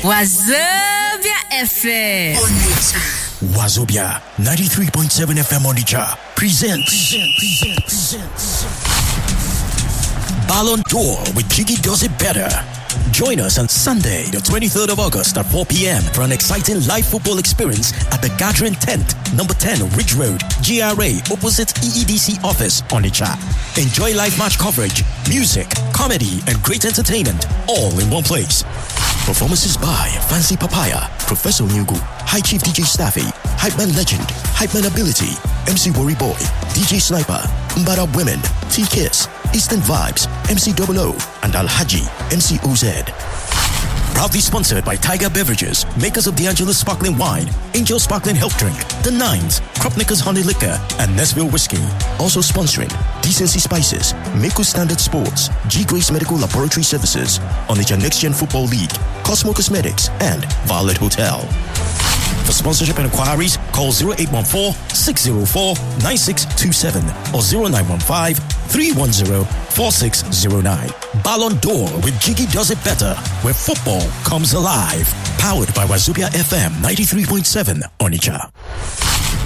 Wazobia FM. Wazobia 93.7 FM Onitsha presents Ballon d'Or with Jiggy Does It Better. Join us on Sunday, the 23rd of August at 4 p.m. for an exciting live football experience at the Gathering Tent, number 10 Ridge Road, GRA, opposite EEDC office, Onitsha. Enjoy live match coverage, music, comedy, and great entertainment, all in one place. Performances by Fancy Papaya, Professor Nyugu, High Chief DJ Staffy, Hypeman Legend, Hypeman Ability, MC Worry Boy, DJ Sniper, Mbada Women, T-Kiss, Eastern Vibes, MC Double-O, and Al-Haji, MC OZ. Proudly sponsored by Tiger Beverages, makers of D'Angelo Sparkling Wine, Angel Sparkling Health Drink, The Nines, Kropniker's Honey Liquor, and Nesville Whiskey. Also sponsoring Decency Spices, Mako Standard Sports, G Grace Medical Laboratory Services, Onitsha Next Gen Football League, Cosmo Cosmetics, and Violet Hotel. For sponsorship and inquiries, call 0814-604-9627 or 0915-310-4609. Ballon d'Or with Jiggy Does It Better, where football comes alive. Powered by Wazobia FM 93.7 Onitsha.